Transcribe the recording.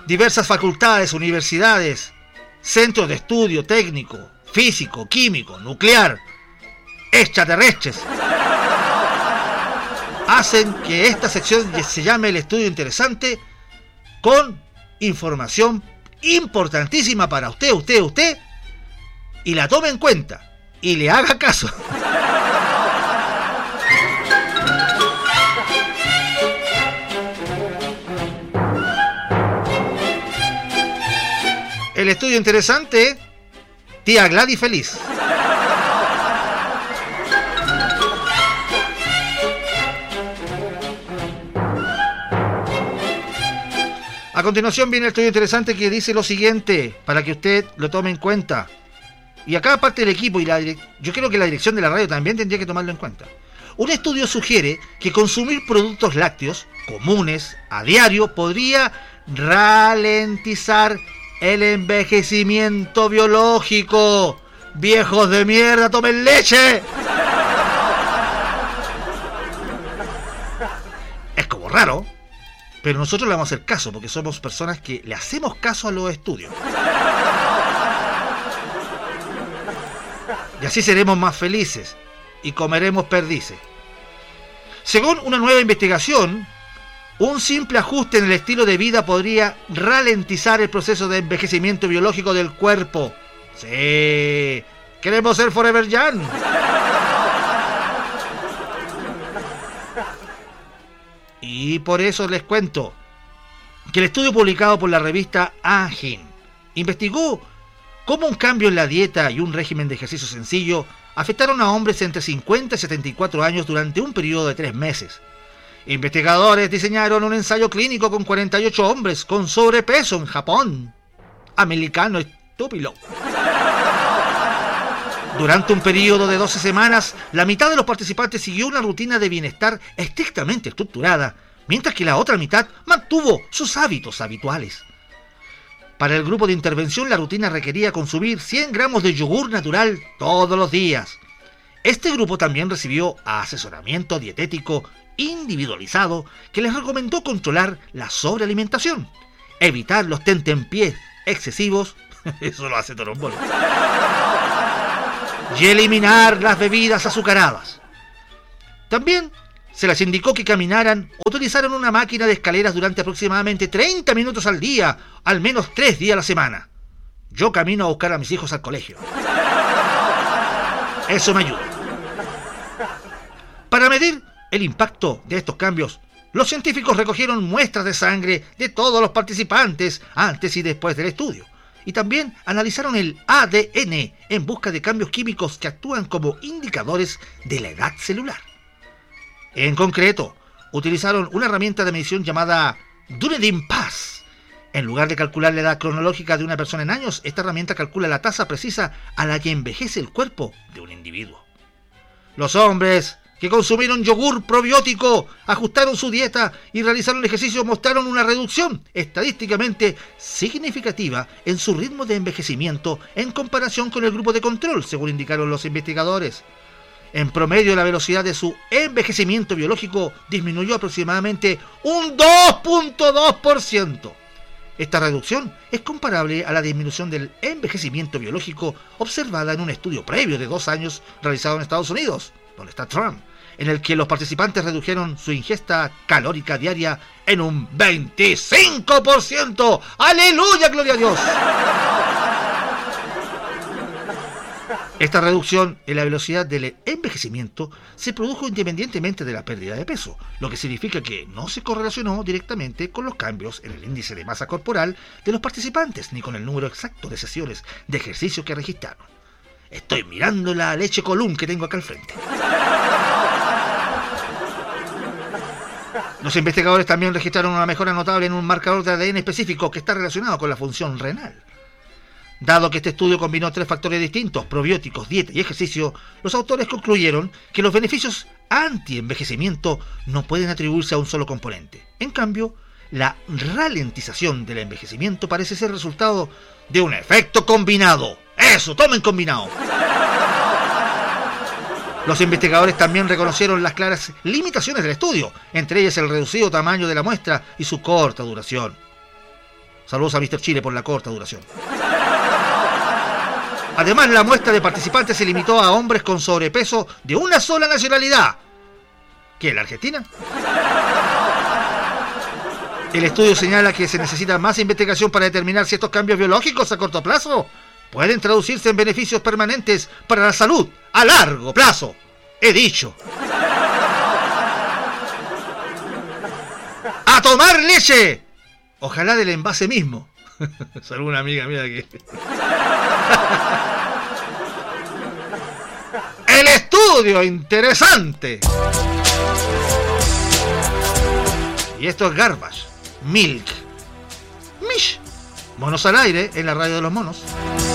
diversas facultades, universidades, centros de estudio técnico, físico, químico, nuclear, extraterrestres, hacen que esta sección se llame El Estudio Interesante, con información importantísima para usted, y la tome en cuenta y le haga caso. El Estudio Interesante, tía Gladys feliz. A continuación viene el Estudio Interesante, que dice lo siguiente, para que usted lo tome en cuenta. Y acá, aparte del equipo y yo creo que la dirección de la radio también tendría que tomarlo en cuenta. Un estudio sugiere que consumir productos lácteos comunes a diario podría ralentizar el envejecimiento biológico. ¡Viejos de mierda, tomen leche! Es como raro, pero nosotros le vamos a hacer caso, porque somos personas que le hacemos caso a los estudios. Y así seremos más felices y comeremos perdices. Según una nueva investigación, un simple ajuste en el estilo de vida podría ralentizar el proceso de envejecimiento biológico del cuerpo. Sí, queremos ser Forever Young. Y por eso les cuento que el estudio publicado por la revista Angin investigó cómo un cambio en la dieta y un régimen de ejercicio sencillo afectaron a hombres entre 50 y 74 años durante un periodo de 3 meses. Investigadores diseñaron un ensayo clínico con 48 hombres con sobrepeso en Japón. Americano estúpido. Durante un periodo de 12 semanas, la mitad de los participantes siguió una rutina de bienestar estrictamente estructurada, mientras que la otra mitad mantuvo sus hábitos habituales. Para el grupo de intervención, la rutina requería consumir 100 gramos de yogur natural todos los días. Este grupo también recibió asesoramiento dietético individualizado que les recomendó controlar la sobrealimentación, evitar los tentempiés excesivos, eso lo hace Torombolo, y eliminar las bebidas azucaradas. También se les indicó que caminaran o utilizaran una máquina de escaleras durante aproximadamente 30 minutos al día, al menos 3 días a la semana. Yo camino a buscar a mis hijos al colegio. Eso me ayuda. Para medir el impacto de estos cambios, los científicos recogieron muestras de sangre de todos los participantes antes y después del estudio. Y también analizaron el ADN en busca de cambios químicos que actúan como indicadores de la edad celular. En concreto, utilizaron una herramienta de medición llamada Dunedin Pass. En lugar de calcular la edad cronológica de una persona en años, esta herramienta calcula la tasa precisa a la que envejece el cuerpo de un individuo. Los hombres que consumieron yogur probiótico, ajustaron su dieta y realizaron ejercicio mostraron una reducción estadísticamente significativa en su ritmo de envejecimiento en comparación con el grupo de control, según indicaron los investigadores. En promedio, la velocidad de su envejecimiento biológico disminuyó aproximadamente un 2.2%. Esta reducción es comparable a la disminución del envejecimiento biológico observada en un estudio previo de 2 años realizado en Estados Unidos, donde está Trump, en el que los participantes redujeron su ingesta calórica diaria en un 25%. ¡Aleluya, gloria a Dios! Esta reducción en la velocidad del envejecimiento se produjo independientemente de la pérdida de peso, lo que significa que no se correlacionó directamente con los cambios en el índice de masa corporal de los participantes, ni con el número exacto de sesiones de ejercicio que registraron. Estoy mirando la leche Column que tengo acá al frente. Los investigadores también registraron una mejora notable en un marcador de ADN específico que está relacionado con la función renal. Dado que este estudio combinó 3 factores distintos, probióticos, dieta y ejercicio, los autores concluyeron que los beneficios anti-envejecimiento no pueden atribuirse a un solo componente. En cambio, la ralentización del envejecimiento parece ser resultado de un efecto combinado. ¡Eso! ¡Tomen combinado! Los investigadores también reconocieron las claras limitaciones del estudio, entre ellas el reducido tamaño de la muestra y su corta duración. Saludos a Mr. Chile por la corta duración. Además, la muestra de participantes se limitó a hombres con sobrepeso de una sola nacionalidad. ¿Qué, la Argentina? El estudio señala que se necesita más investigación para determinar si estos cambios biológicos a corto plazo pueden traducirse en beneficios permanentes para la salud a largo plazo. He dicho. ¡A tomar leche! Ojalá del envase mismo. Salud, una amiga mía que... El estudio interesante. Y esto es Garbage Milk. Mish. Monos al aire en la radio de los monos.